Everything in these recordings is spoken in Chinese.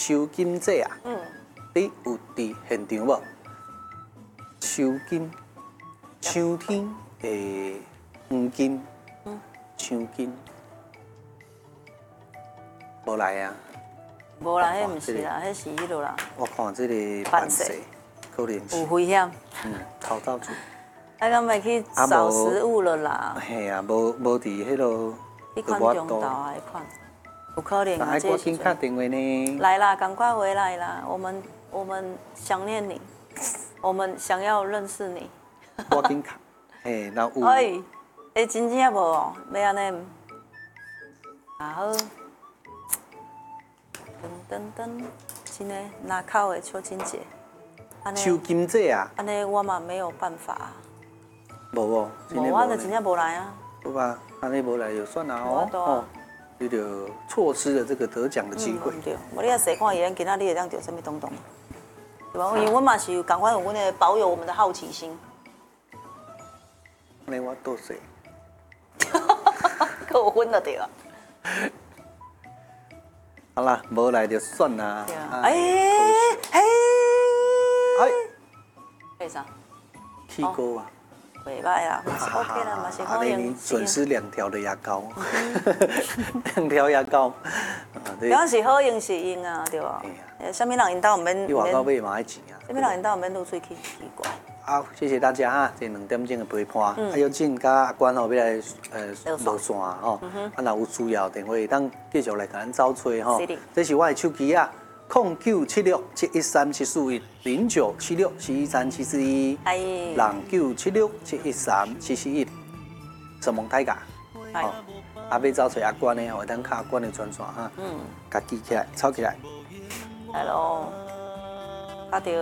收金节啊，你有伫现场无？收金，秋天的黄金，抢金，无来啊？ 无啦，迄毋是啦，迄是迄落啦。 我看这个办事可能是有危险。 偷走去。 啊，敢咪去找食物了啦？ 嘿啊，无伫迄落。 迄款中岛啊，迄款，有可能啊。 这紧打电话呢。 来啦，赶快回来啦！我们想念你，我们想要认识你。 我紧卡，嘿，那有。 哎，真正无哦，要安尼。啊好，噔噔噔，真诶，拿口的秋金节。 秋金节啊？ 安尼我嘛没有办法。 无哦， 无，我就真正无来啊。 好吧，安尼无来就算啦哦。你就错失了这个得奖的机会。 对，无你啊，细看伊，咱今仔日会当着什么东东，对吧？因为我嘛是有赶快有阮的保有我们的好奇心。 安尼我倒势。 给我昏了对啊。 好啦，无来就算啦。 为啥？ 剃钩啊。 袂歹啦，嘛是 OK 啦，嘛是好用。 你损失2条的牙膏，2条牙膏。 当是好用是用啊，对吧？啥物人因兜唔免？ 你牙膏买嘛爱钱啊。 啥物人因兜唔免露喙齿？奇怪。 好，谢谢大家哈，这2点钟的陪伴，还有进甲阿关吼要来落线吼，啊若有需要电话当继续来甲咱找找吼。这是我的手机啊，0976713741，0976713741，0976713741，什么大家？好，啊要找找阿关的吼，当卡阿关的专线哈，甲记起来，抄起来。 来喽。打到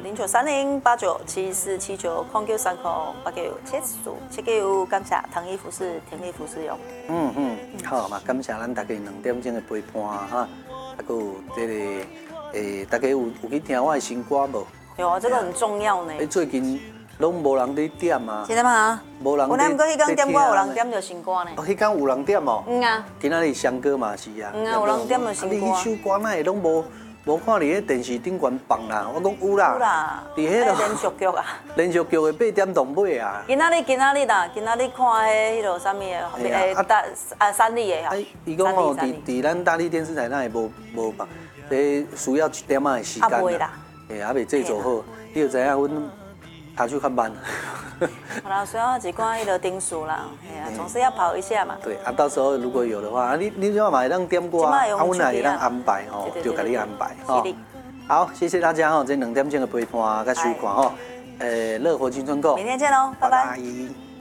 09308974790930897979，感谢唐衣服饰天衣服饰用。 好嘛，感谢咱大家2点钟的陪伴哈，啊，还有这个大家有去听我的新歌无？ 有啊，这个很重要呢。 最近拢无人在点啊。 真的吗？ 无人。 我那个迄天点歌有人点着新歌呢。 迄天有人点哦。 啊。 今仔日翔哥嘛是啊。 有人点着新歌。 你迄首歌哪会拢无看伫迄电视顶悬放啦？我讲有啦。 有啦。 伫迄个连续剧啊。 连续剧的8点档尾啊。 今仔日啦，今仔日看迄落啥物的，三立的啊。 伊讲吼，伫咱大立电视台那会无放，这需要1点仔的时间。 袂啦。 还袂制作好，你就知影阮他就看慢。 好啦，需要几罐迄个丁数啦，哎呀，总是要跑一下嘛。 对啊，到时候如果有的话，你就要买让点歌啊，阮也让安排哦，就给你安排哦。好，谢谢大家哦，这2点钟的陪伴跟收看哦，乐活青春购， 明天见喽，拜拜。